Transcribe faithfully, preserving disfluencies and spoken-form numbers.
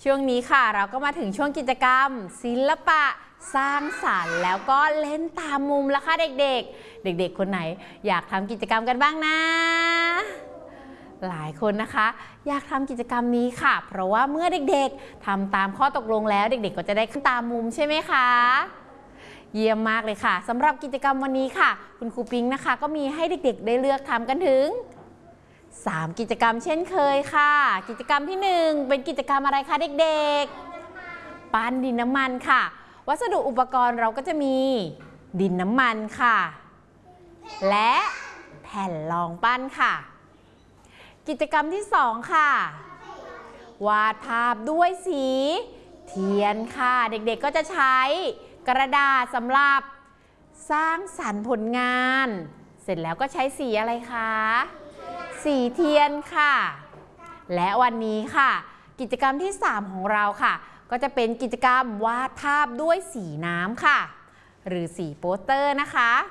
ช่วงนี้ค่ะเราก็มาถึงช่วงกิจกรรมศิลปะสร้างสรรค์แล้วก็เล่นตามมุมแล้วค่ะเด็กๆเด็กๆคนไหนอยากทำกิจกรรมกันบ้างนะหลายคนนะคะอยากทำกิจกรรมนี้ค่ะเพราะว่าเมื่อเด็กๆทำตามข้อตกลงแล้วเด็กๆก็จะได้ขึ้นตามมุมใช่ไหมคะเยี่ยมมากเลยค่ะสำหรับกิจกรรมวันนี้ค่ะคุณครูปิงนะคะก็มีให้เด็กๆได้เลือกทำกันถึงสามกิจกรรมเช่นเคยค่ะกิจกรรมที่หนึ่งเป็นกิจกรรมอะไรคะเด็กๆปั้นดินน้ำมันค่ะวัสดุอุปกรณ์เราก็จะมีดินน้ำมันค่ะและแผ่นรองปั้นค่ะกิจกรรมที่สองค่ะวาดภาพด้วยสีเทียนค่ะเด็กๆก็จะใช้กระดาษสำหรับสร้างสรรค์ผลงานเสร็จแล้วก็ใช้สีอะไรคะสีเทียนค่ะและวันนี้ค่ะกิจกรรมที่สามของเราค่ะก็จะเป็นกิจกรรมวาดภาพด้วยสีน้ำค่ะหรือสีโปสเตอร์นะคะ